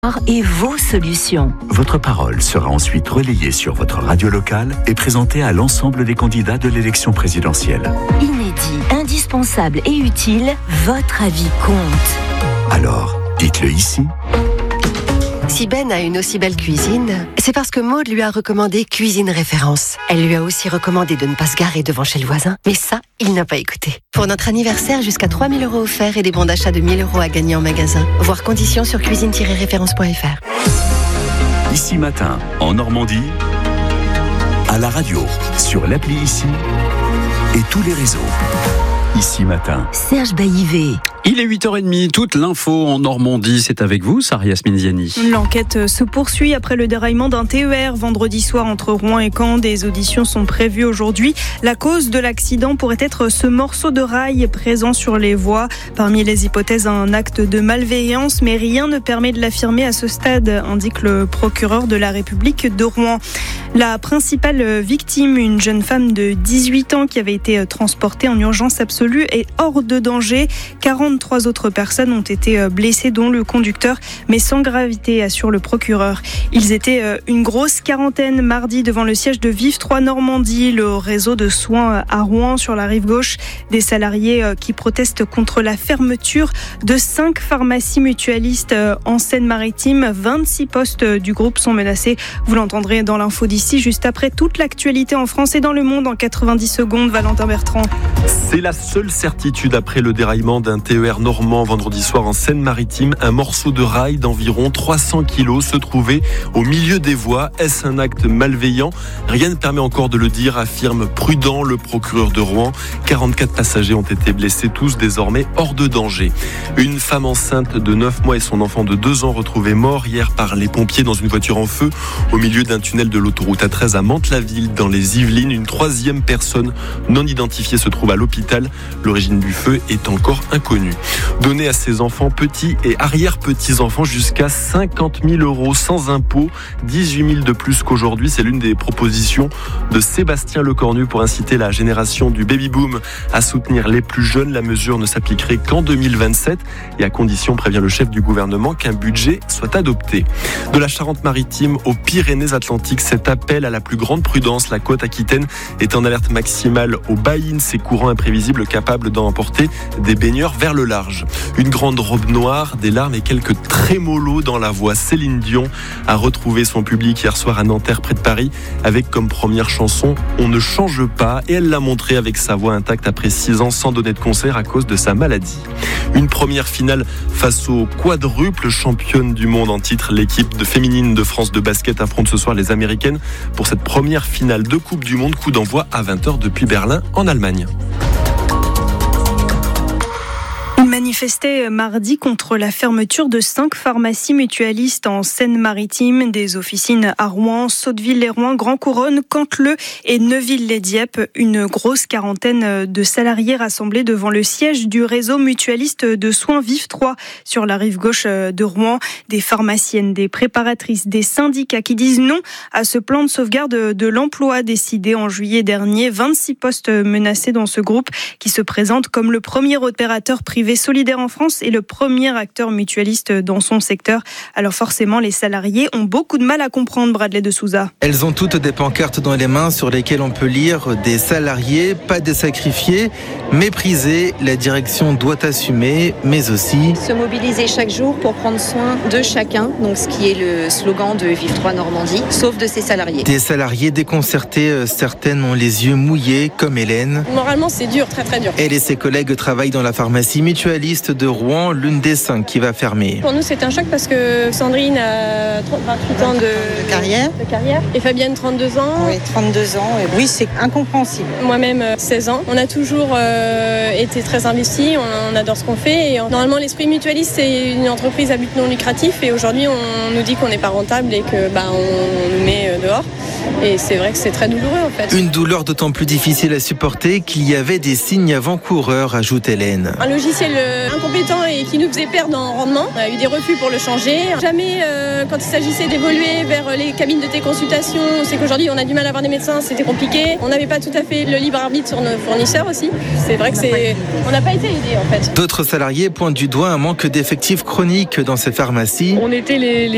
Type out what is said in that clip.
Et vos solutions. Votre parole sera ensuite relayée sur votre radio locale et présentée à l'ensemble des candidats de l'élection présidentielle. Inédit, indispensable et utile, votre avis compte. Alors, dites-le ici. Si Ben a une aussi belle cuisine, c'est parce que Maude lui a recommandé Cuisine Référence. Elle lui a aussi recommandé de ne pas se garer devant chez le voisin, mais ça, il n'a pas écouté. Pour notre anniversaire, jusqu'à 3 000 € offerts et des bons d'achat de 1 000 € à gagner en magasin. Voir conditions sur cuisine-référence.fr. Ici Matin, en Normandie, à la radio, sur l'appli Ici et tous les réseaux. Ici Matin. Serge Baillivet. Il est 8h30, toute l'info en Normandie, c'est avec vous, Sarah-Yasmine Ziani. L'enquête se poursuit après le déraillement d'un TER vendredi soir entre Rouen et Caen. Des auditions sont prévues aujourd'hui. La cause de l'accident pourrait être ce morceau de rail présent sur les voies. Parmi les hypothèses, un acte de malveillance, mais rien ne permet de l'affirmer à ce stade, indique le procureur de la République de Rouen. La principale victime, une jeune femme de 18 ans qui avait été transportée en urgence absolue, est hors de danger. 43 autres personnes ont été blessées, dont le conducteur, mais sans gravité, assure le procureur. Ils étaient une grosse quarantaine mardi devant le siège de Vive 3 Normandie, le réseau de soins à Rouen sur la rive gauche. Des salariés qui protestent contre la fermeture de 5 pharmacies mutualistes en Seine-Maritime. 26 postes du groupe sont menacés. Vous l'entendrez dans l'info d'ici, juste après toute l'actualité en France et dans le monde en 90 secondes. Valentin Bertrand. C'est la seule certitude après le déraillement d'un TER normand vendredi soir en Seine-Maritime. Un morceau de rail d'environ 300 kilos se trouvait au milieu des voies. Est-ce un acte malveillant ? Rien ne permet encore de le dire, affirme prudent le procureur de Rouen. 44 passagers ont été blessés, tous désormais hors de danger. Une femme enceinte de 9 mois et son enfant de 2 ans retrouvés morts hier par les pompiers dans une voiture en feu au milieu d'un tunnel de l'autoroute A13 à Mantes-la-Ville dans les Yvelines. Une troisième personne non identifiée se trouve à l'hôpital. L'origine du feu est encore inconnue. Donner à ses enfants, petits et arrière-petits-enfants, jusqu'à 50 000 € sans impôt, 18 000 de plus qu'aujourd'hui. C'est l'une des propositions de Sébastien Lecornu pour inciter la génération du baby-boom à soutenir les plus jeunes. La mesure ne s'appliquerait qu'en 2027 et à condition, prévient le chef du gouvernement, qu'un budget soit adopté. De la Charente-Maritime aux Pyrénées-Atlantiques, cet appel à la plus grande prudence. La côte aquitaine est en alerte maximale au Baïn, ces courants imprévisibles capables d'emporter des baigneurs vers le large. Une grande robe noire, des larmes et quelques trémolos dans la voix. Céline Dion a retrouvé son public hier soir à Nanterre près de Paris avec comme première chanson « On ne change pas » et elle l'a montré avec sa voix intacte après 6 ans sans donner de concert à cause de sa maladie. Une première finale face aux quadruples championnes du monde en titre. L'équipe féminine de France de basket affronte ce soir les Américaines pour cette première finale de Coupe du Monde. Coup d'envoi à 20h depuis Berlin en Allemagne. Manifestait mardi contre la fermeture de 5 pharmacies mutualistes en Seine-Maritime, des officines à Rouen, Sotteville-les-Rouen, Grand-Couronne, Canteleu et Neuville-les-Dieppe. Une grosse quarantaine de salariés rassemblés devant le siège du réseau mutualiste de soins Vive 3 sur la rive gauche de Rouen. Des pharmaciennes, des préparatrices, des syndicats qui disent non à ce plan de sauvegarde de l'emploi décidé en juillet dernier. 26 postes menacés dans ce groupe qui se présente comme le premier opérateur privé solidaire en France et le premier acteur mutualiste dans son secteur. Alors forcément, les salariés ont beaucoup de mal à comprendre, Bradley de Souza. Elles ont toutes des pancartes dans les mains sur lesquelles on peut lire « Des salariés, pas des sacrifiés, méprisés, la direction doit assumer, mais aussi… » Se mobiliser chaque jour pour prendre soin de chacun, donc ce qui est le slogan de Vive 3 Normandie, sauf de ses salariés. Des salariés déconcertés, certaines ont les yeux mouillés, comme Hélène. Moralement, c'est dur, très très dur. Elle et ses collègues travaillent dans la pharmacie mutualiste de Rouen, l'une des 5 qui va fermer. Pour nous, c'est un choc parce que Sandrine a 28 ans de carrière et Fabienne 32 ans. Oui, 32 ans. Oui, c'est incompréhensible. Moi-même 16 ans. On a toujours été très investis, on adore ce qu'on fait. Et normalement, l'esprit mutualiste, c'est une entreprise à but non lucratif et aujourd'hui, on nous dit qu'on n'est pas rentable et que on nous met dehors. Et c'est vrai que c'est très douloureux en fait. Une douleur d'autant plus difficile à supporter qu'il y avait des signes avant-coureurs, ajoute Hélène. Un logiciel incompétent et qui nous faisait perdre en rendement. On a eu des refus pour le changer. Jamais quand il s'agissait d'évoluer vers les cabines de téléconsultation, c'est qu'aujourd'hui on a du mal à avoir des médecins, c'était compliqué. On n'avait pas tout à fait le libre arbitre sur nos fournisseurs aussi. C'est vrai que on n'a pas été aidés en fait. D'autres salariés pointent du doigt un manque d'effectifs chroniques dans ces pharmacies. On était les